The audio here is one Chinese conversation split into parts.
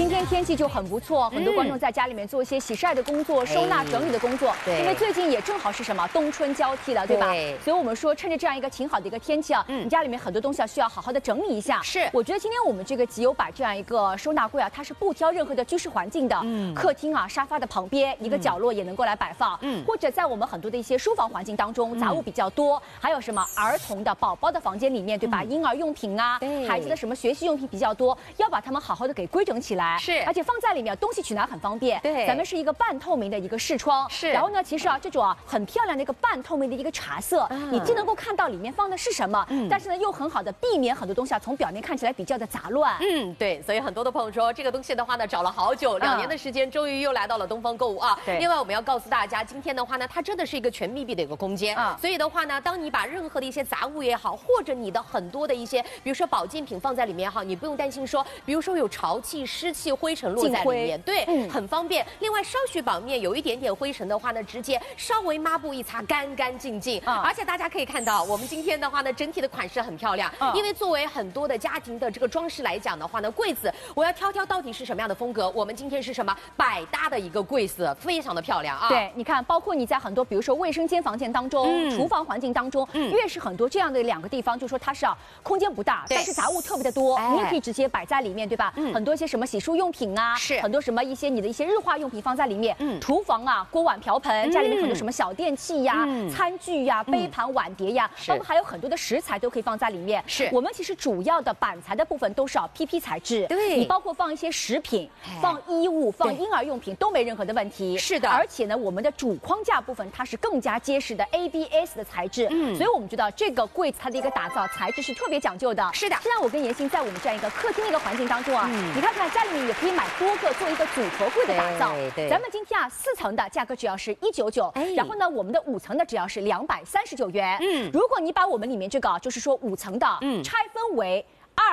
今天天气就很不错，很多观众在家里面做一些洗晒的工作、收纳整理的工作。 对， 因为最近也正好是什么冬春交替了，对吧？所以我们说趁着这样一个挺好的一个天气啊，你家里面很多东西需要好好的整理一下。 是， 我觉得今天我们这个集邮摆这样一个收纳柜啊，它是不挑任何的居室环境的。客厅啊、沙发的旁边一个角落也能够来摆放。或者在我们很多的一些书房环境当中，杂物比较多，还有什么儿童的宝宝的房间里面，对吧？婴儿用品啊，孩子的什么学习用品比较多，要把它们好好的给规整起来。 是， 而且放在里面东西取拿很方便。 对， 咱们是一个半透明的一个视窗。 是， 然后呢，其实啊，这种啊很漂亮的一个半透明的一个茶色，你既能够看到里面放的是什么，但是呢又很好的避免很多东西啊从表面看起来比较的杂乱。 对，所以很多的朋友说这个东西的话呢，找了好久，2年的时间，终于又来到了东方购物啊。 对。 另外我们要告诉大家，今天的话呢，它真的是一个全密闭的一个空间所以的话呢，当你把任何的一些杂物也好，或者你的很多的一些，比如说保健品放在里面也好，你不用担心说，比如说有潮气、湿气、灰尘落在里面，对，很方便。另外，稍许表面有一点点灰尘的话呢，直接稍微抹布一擦，干干净净。而且大家可以看到，我们今天的话呢，整体的款式很漂亮。因为作为很多的家庭的这个装饰来讲的话呢，柜子我要挑到底是什么样的风格。我们今天是什么百搭的一个柜子，非常的漂亮啊。 对，你看，包括你在很多比如说卫生间房间当中、厨房环境当中，越是很多这样的2个地方，就说它是空间不大，但是杂物特别的多，你也可以直接摆在里面，对吧？很多一些什么洗漱用品啊，是很多什么一些你的一些日化用品放在里面。厨房啊，锅碗瓢盆，家里面很多什么小电器呀、餐具呀、杯盘碗碟呀，包括还有很多的食材都可以放在里面。 是我们其实主要的板材的部分都是PP 材质， 对， 你包括放一些食品、放衣物、放婴儿用品都没任何的问题。 是的， 而且呢，我们的主框架部分它是更加结实的 ABS 的材质，所以我们觉得这个柜子它的一个打造材质是特别讲究的。是的，现在我跟妍欣在我们这样一个客厅的一个环境当中啊，你看看家里面也可以买多个做一个组合柜的打造。对，咱们今天啊4层的价格只要是199，然后呢我们的5层的只要是239元。如果你把我们里面这个就是说5层的拆分为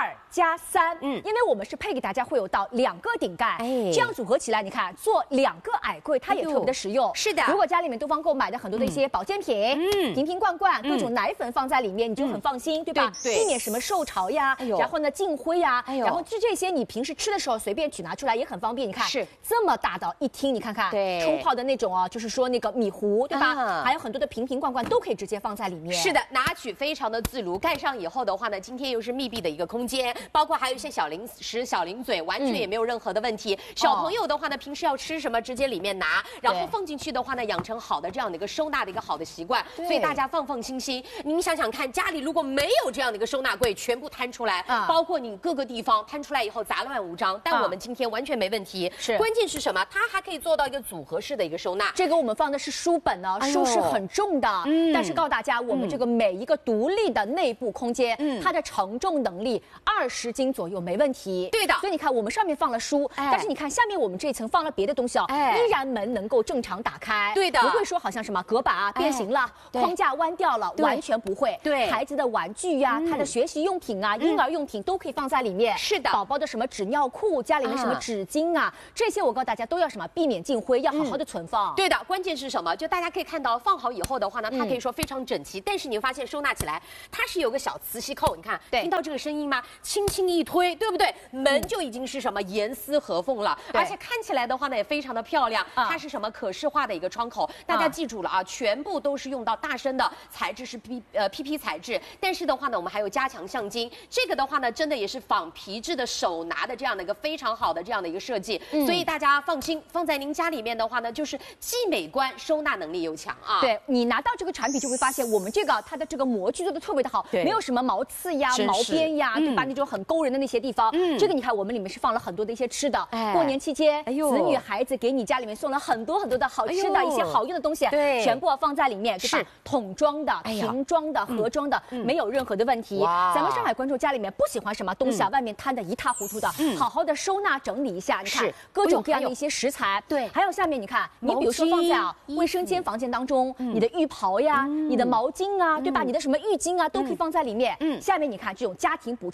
2+3，因为我们是配给大家会有到2个顶盖，这样组合起来，你看做2个矮柜，它也特别的实用。是的，如果家里面东方购买的很多的一些保健品，瓶瓶罐罐，各种奶粉放在里面，你就很放心，对吧？避免什么受潮呀，然后呢进灰呀，然后这些你平时吃的时候随便取拿出来也很方便。你看，是这么大的一厅，你看看，冲泡的那种就是说那个米壶，对吧？还有很多的瓶瓶罐罐都可以直接放在里面。是的， 拿取非常的自如。盖上以后的话呢，今天又是密闭的一个空间，包括还有一些小零食、小零嘴，完全也没有任何的问题。小朋友的话呢，平时要吃什么，直接里面拿，然后放进去的话呢，养成好的这样的一个收纳的一个好的习惯。所以大家放心心。您想想看，家里如果没有这样的一个收纳柜，全部摊出来，包括你各个地方摊出来以后杂乱无章，但我们今天完全没问题。是，关键是什么？它还可以做到一个组合式的一个收纳。 这个我们放的是书本呢，书是很重的，但是告诉大家，我们这个每一个独立的内部空间，它的承重能力20斤左右没问题。对的，所以你看我们上面放了书，但是你看下面我们这一层放了别的东西依然门能够正常打开。对的，不会说好像什么隔板啊变形了，框架弯掉了，完全不会。对，孩子的玩具呀，他的学习用品啊，婴儿用品都可以放在里面。是的，宝宝的什么纸尿裤，家里面什么纸巾啊，这些我告诉大家都要什么避免进灰，要好好的存放。 对的，关键是什么？就大家可以看到放好以后的话呢，它可以说非常整齐，但是你会发现收纳起来它是有个小磁吸扣，你看，听到这个声音吗？轻轻一推，对不对？门就已经是什么严丝合缝了，而且看起来的话呢也非常的漂亮。它是什么可视化的一个窗口，大家记住了啊，全部都是用到大身的材质，是PP 材质。但是的话呢，我们还有加强橡筋，这个的话呢，真的也是仿皮质的手拿的这样的一个非常好的这样的一个设计，所以大家放心，放在您家里面的话呢，就是既美观，收纳能力又强啊。 对，你拿到这个产品就会发现，我们这个它的这个模具做的特别的好，没有什么毛刺呀、毛边呀，对吧？那种很勾人的那些地方，这个你看我们里面是放了很多的一些吃的，过年期间，子女孩子给你家里面送了很多很多的好吃的一些好用的东西，对，全部要放在里面，对吧？桶装的、瓶装的、盒装的，没有任何的问题。咱们上海观众家里面不喜欢什么东西外面摊的一塌糊涂的，好好的收纳整理一下，你看各种各样的一些食材，对，还有下面你看，你比如说放在卫生间房间当中，你的浴袍呀、你的毛巾啊，对吧？你的什么浴巾啊，都可以放在里面。下面你看这种家庭补充装的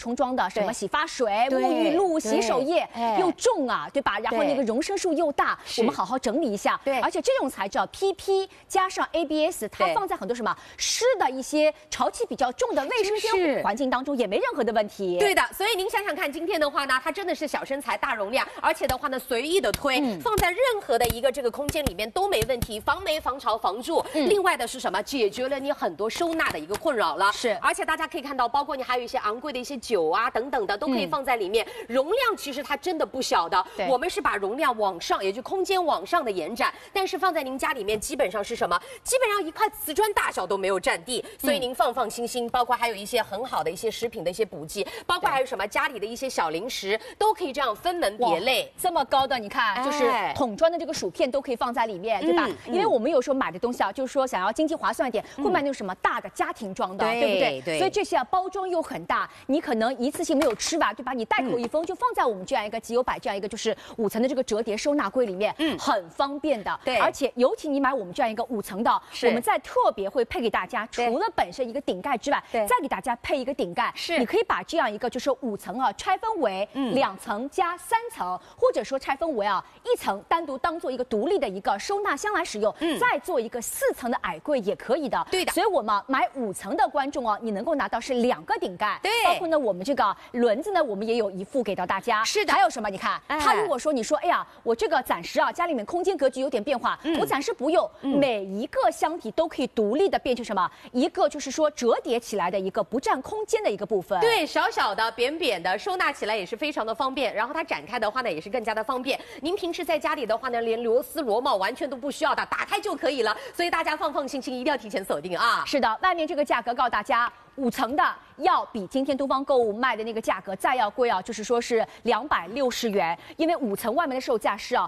的什么洗发水、沐浴露、洗手液，又重啊，对吧？然后那个容升数又大，我们好好整理一下。对，而且这种材质PP 加上 ABS， 它放在很多什么湿的一些潮气比较重的卫生间环境当中也没任何的问题。 对的，所以您想想看，今天的话呢，它真的是小身材大容量，而且的话呢，随意的推，放在任何的一个这个空间里面都没问题，防霉、防潮、防蛀。另外的是什么？解决了你很多收纳的一个困扰了。是，而且大家可以看到，包括你还有一些昂贵的一些酒啊等等的，都可以放在里面。容量其实它真的不小的，我们是把容量往上，也就空间往上的延展，但是放在您家里面基本上是什么？基本上一块瓷砖大小都没有占地，所以您放心心，包括还有一些很好的一些食品的一些补剂，包括还有什么家里的一些小零食，都可以这样分门别类。 这么高的，你看，就是桶装的这个薯片都可以放在里面，对吧？因为我们有时候买的东西啊，就是说想要经济划算一点，会买那种什么大的家庭装的，对不对？对。所以这些啊，包装又很大，你可能一次性没有吃吧，对吧？你带口一封就放在我们这样一个集邮百这样一个就是5层的这个折叠收纳柜里面，很方便的。对。而且尤其你买我们这样一个5层的，我们再特别会配给大家，除了本身一个顶盖之外，再给大家配一个顶盖，是你可以把这样一个就是5层啊拆分为2层加3层，或者说拆分为啊1层单独当做一个独立的一个收纳箱来使用，再做一个4层的矮柜也可以的。对的。所以我们买5层的观众哦，你能够拿到是2个顶盖，对，包括呢我们这个轮子呢，我们也有一副给到大家。是的。还有什么？你看，他如果说你说，哎呀，我这个暂时啊家里面空间格局有点变化，我暂时不用，每一个箱体都可以独立的变成什么？一个就是说折叠起来的一个不占空间的一个部分。对，小小的、扁扁的，收纳起来也是非常的方便。然后它展开的话呢，也是更加的方便。您平时在家里的话呢，连螺丝螺帽完全都不需要的，打开就可以了。所以大家放心心，一定要提前锁定啊。是的，外面这个价格告诉大家，5层的要比今天东方购物卖的那个价格再要贵啊，就是说是260元，因为5层外面的售价是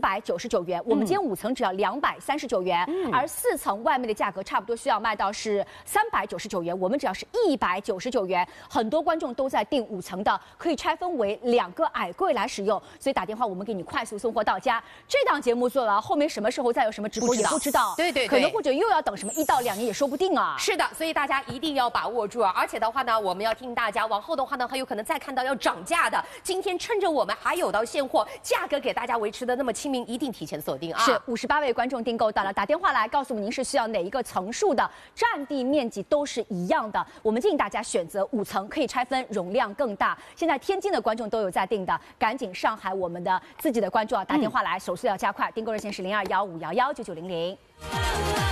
499元，我们今天5层只要239元，而4层外面的价格差不多需要卖到是399元，我们只要是199元。很多观众都在订5层的，可以拆分为2个矮柜来使用，所以打电话我们给你快速送货到家。这档节目做完，后面什么时候再有什么直播也不知道，对，可能或者又要等什么1到2年也说不定啊。是的，所以大家一定要把握住啊！而且的话呢，我们要提醒大家，往后的话呢，还有可能再看到要涨价的。今天趁着我们还有到现货，价格给大家维持的那么亲民，一定提前锁定啊！是58位观众订购到了，打电话来告诉我们您是需要哪一个层数的，占地面积都是一样的。我们建议大家选择5层，可以拆分，容量更大。现在天津的观众都有在订的，赶紧上海我们的自己的观众啊，打电话来，手速要加快，订购热线是0215119900。